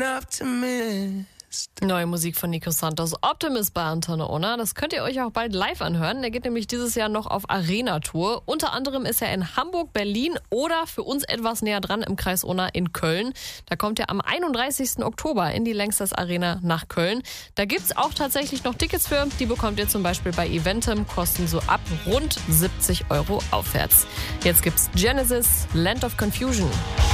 Neue Musik von Nico Santos, Optimist bei Antenne Unna. Das könnt ihr euch auch bald live anhören. Der geht nämlich dieses Jahr noch auf Arena-Tour. Unter anderem ist er in Hamburg, Berlin oder für uns etwas näher dran im Kreis Unna in Köln. Da kommt er am 31. Oktober in die Längstes Arena nach Köln. Da gibt's auch tatsächlich noch Tickets für. Die bekommt ihr zum Beispiel bei Eventim, kosten so ab rund 70 € aufwärts. Jetzt gibt's Genesis, Land of Confusion.